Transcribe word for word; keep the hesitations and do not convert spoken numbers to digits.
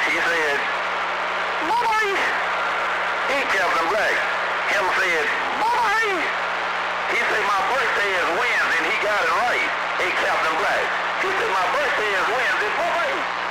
He said, boy. He Captain Black. Him said, boy. He said, my birthday is Wednesday, and he got it right. Hey, Captain Black. He said, my birthday is Wednesday, boy.